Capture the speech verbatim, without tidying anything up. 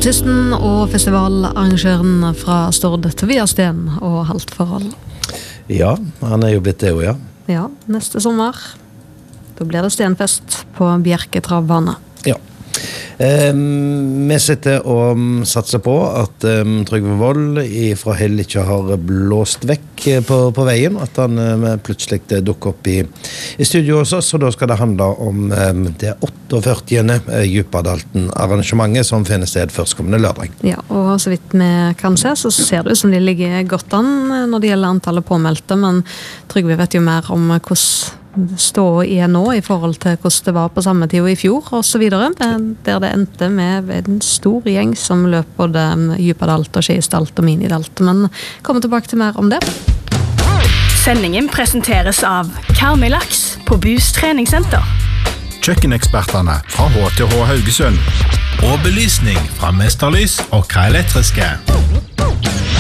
Artisten og festivalarrangøren fra Stord, Tobias Steen og Halt forhold. Ja, han er jo blitt det, ja. Ja, neste sommer. Da blir det Stenfest på Bjerke travbane. Ja. Um, vi sitter og satser på at um, Trygve Vold fra Hell ikke har blåst vekk på, på veien, at han um, plutselig dukker opp i, i studio hos oss, og da skal det handle om um, det åtteogførtiende Uh, Djupadalten-arrangementet som finner sted førstkommende lørdag. Ja, og så vidt vi kan se, så ser det ut som de ligger godt an når det gjelder antallet påmeldte, men Trygve vet jo mer om hvordan stå i nå i forhold til hvordan det var på samme tid i fjor og så videre, der det endte med en stor gjeng som løp både Djupadalt og Skiestalt og Minidalt, men kommer tilbake til mer om det. Sendingen presenteres av Karmilaks på Bus treningssenter. Kjøkkeneksperterne fra H T H Haugesund. Og belysning fra Mesterlys og K Elektriske.